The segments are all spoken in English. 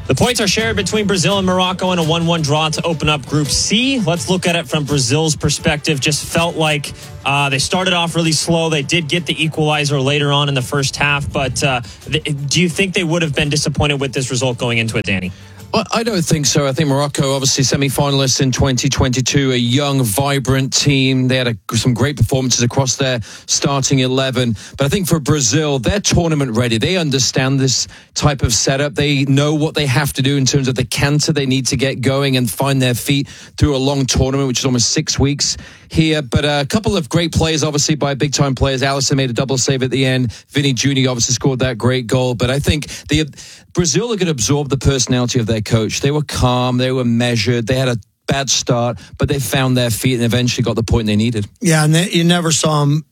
The points are shared between Brazil and Morocco in a 1-1 draw to open up Group C. Let's look at it from Brazil's perspective. Just felt like they started off really slow. They did get the equalizer later on in the first half, but do you think they would have been disappointed with this result going into it, Danny? Well, I don't think so. I think Morocco, obviously semi-finalists in 2022, a young, vibrant team. They had some great performances across their starting 11. But I think for Brazil, they're tournament ready. They understand this type of setup. They know what they have to do in terms of the canter they need to get going and find their feet through a long tournament, which is almost 6 weeks here. But a couple of great plays, obviously, by big-time players. Alisson made a double save at the end. Vinny Jr. obviously scored that great goal. But I think Brazil are going to absorb the personality of their coach. They were calm, they were measured, they had a bad start, but they found their feet and eventually got the point they needed. Yeah, and you never saw them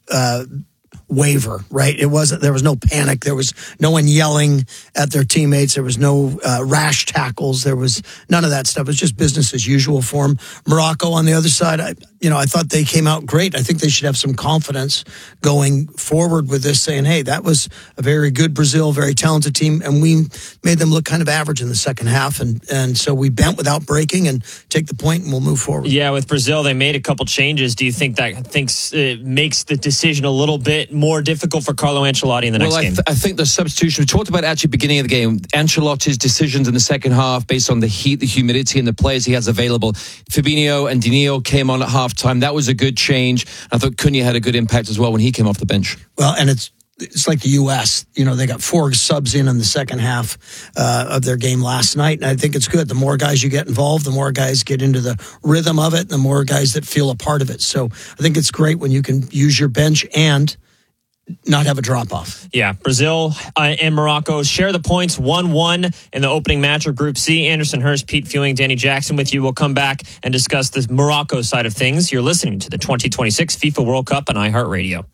waver, right? There was no panic. There was no one yelling at their teammates. There was no rash tackles. There was none of that stuff. It was just business as usual for them. Morocco on the other side, I thought they came out great. I think they should have some confidence going forward with this, saying, hey, that was a very good Brazil, very talented team, and we made them look kind of average in the second half, and so we bent without breaking and take the point, and we'll move forward. Yeah, with Brazil, they made a couple changes. Do you think that makes the decision a little bit more difficult for Carlo Ancelotti in the next game? I think the substitution, we talked about actually beginning of the game, Ancelotti's decisions in the second half based on the heat, the humidity, and the players he has available. Fabinho and Dinillo came on at halftime. That was a good change. I thought Cunha had a good impact as well when he came off the bench. Well, and it's like the U.S. They got 4 subs in the second half of their game last night, and I think it's good. The more guys you get involved, the more guys get into the rhythm of it, the more guys that feel a part of it. So I think it's great when you can use your bench and not have a drop-off. Yeah, Brazil and Morocco share the points 1-1 in the opening match of Group C. Anderson Hurst, Pete Fewing, Danny Jackson with you. We'll come back and discuss the Morocco side of things. You're listening to the 2026 FIFA World Cup on iHeartRadio.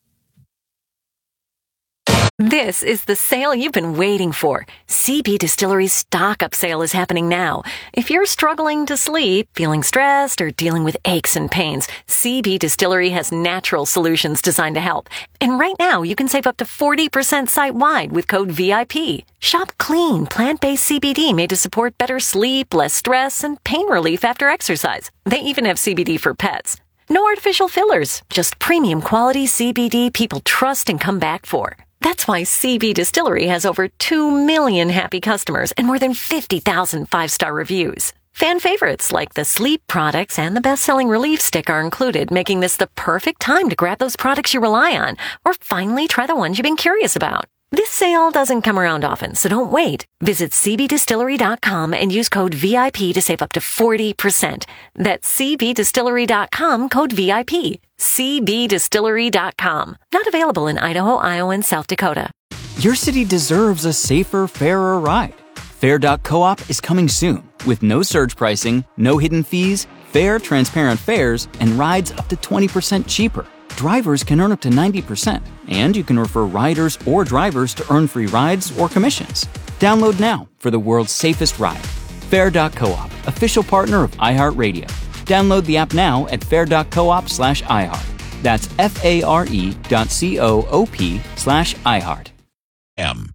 This is the sale you've been waiting for. CB Distillery's stock-up sale is happening now. If you're struggling to sleep, feeling stressed, or dealing with aches and pains, CB Distillery has natural solutions designed to help. And right now, you can save up to 40% site-wide with code VIP. Shop clean, plant-based CBD made to support better sleep, less stress, and pain relief after exercise. They even have CBD for pets. No artificial fillers, just premium quality CBD people trust and come back for. That's why CB Distillery has over 2 million happy customers and more than 50,000 5-star reviews. Fan favorites like the sleep products and the best-selling relief stick are included, making this the perfect time to grab those products you rely on or finally try the ones you've been curious about. This sale doesn't come around often, so don't wait. Visit cbdistillery.com and use code VIP to save up to 40%. That's cbdistillery.com, code VIP. cbdistillery.com. Not available in Idaho, Iowa, and South Dakota. Your city deserves a safer, fairer ride. Fair.coop is coming soon with no surge pricing, no hidden fees, fair, transparent fares, and rides up to 20% cheaper. Drivers can earn up to 90%, and you can refer riders or drivers to earn free rides or commissions. Download now for the world's safest ride. Fair.coop, official partner of iHeartRadio. Download the app now at fair.coop/iHeart. That's FARE.coop/iHeart.